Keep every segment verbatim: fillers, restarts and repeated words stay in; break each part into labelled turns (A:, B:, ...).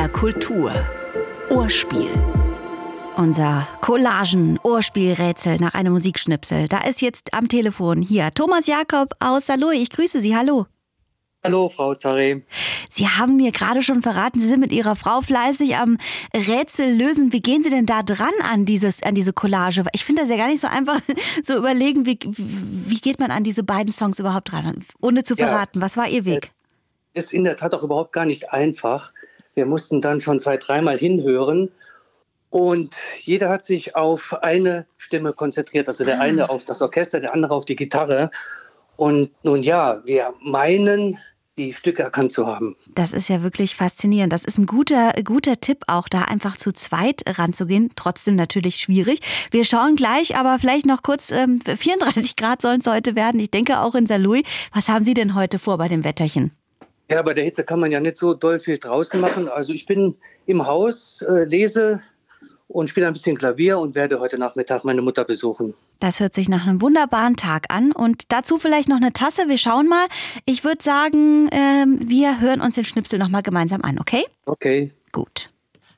A: R Kultur. Ohrspiel.
B: Unser Collagen-Ohrspielrätsel nach einem Musikschnipsel. Da ist jetzt am Telefon hier Thomas Jakob aus Saarlouis. Ich grüße Sie. Hallo.
C: Hallo, Frau Zareh.
B: Sie haben mir gerade schon verraten, Sie sind mit Ihrer Frau fleißig am Rätsel lösen. Wie gehen Sie denn da dran an, dieses, an diese Collage? Ich finde das ja gar nicht so einfach, so überlegen, wie, wie geht man an diese beiden Songs überhaupt dran? Ohne zu verraten, ja, was war Ihr Weg?
C: Ist in der Tat auch überhaupt gar nicht einfach. Wir mussten dann schon zwei, dreimal hinhören. Und jeder hat sich auf eine Stimme konzentriert. Also der eine auf das Orchester, der andere auf die Gitarre. Und nun ja, wir meinen, die Stücke erkannt zu haben. Das ist ja wirklich faszinierend. Das ist ein guter, guter Tipp auch, da einfach zu zweit ranzugehen. Trotzdem natürlich schwierig. Wir schauen gleich, aber vielleicht noch kurz, ähm, vierunddreißig Grad sollen es heute werden. Ich denke auch in Saarlouis. Was haben Sie denn heute vor bei dem Wetterchen? Ja, bei der Hitze kann man ja nicht so doll viel draußen machen. Also ich bin im Haus, äh, lese und spiele ein bisschen Klavier und werde heute Nachmittag meine Mutter besuchen. Das hört sich nach einem wunderbaren Tag an. Und dazu vielleicht noch eine Tasse. Wir schauen mal. Ich würde sagen, ähm, wir hören uns den Schnipsel noch mal gemeinsam an, okay? Okay. Gut.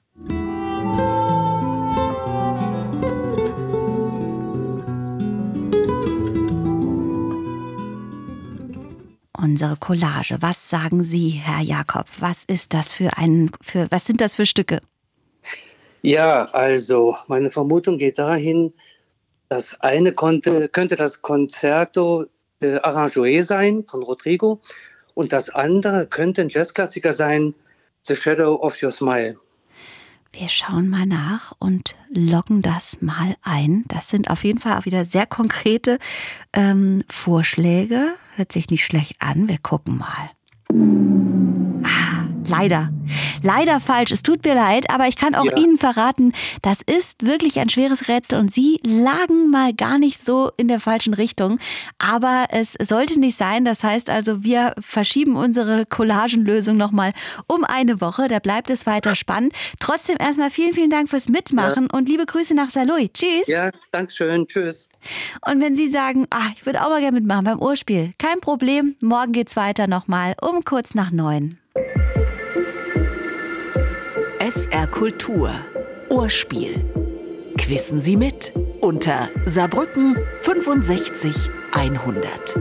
C: Unsere Collage. Was sagen Sie, Herr Jakob? Was ist das für ein, für, was sind das für Stücke? Ja, also meine Vermutung geht dahin, das eine konnte, könnte das Concerto äh, Arrangé sein von Rodrigo und das andere könnte ein Jazzklassiker sein, The Shadow of Your Smile. Wir schauen mal nach und loggen das mal ein. Das sind auf jeden Fall auch wieder sehr konkrete ähm, Vorschläge. Hört sich nicht schlecht an. Wir gucken mal. Ah, leider. Leider falsch, es tut mir leid, aber ich kann auch ja. Ihnen verraten, das ist wirklich ein schweres Rätsel und Sie lagen mal gar nicht so in der falschen Richtung. Aber es sollte nicht sein, das heißt also, wir verschieben unsere Collagenlösung nochmal um eine Woche, da bleibt es weiter spannend. Trotzdem erstmal vielen, vielen Dank fürs Mitmachen ja. und liebe Grüße nach Saarlouis. Tschüss. Ja, danke schön, tschüss. Und wenn Sie sagen, ach, ich würde auch mal gerne mitmachen beim Ohrspiel, kein Problem, morgen geht's weiter nochmal um kurz nach neun.
A: S R Kultur. Ohrspiel. Quissen Sie mit unter Saarbrücken fünfundsechzig hundert.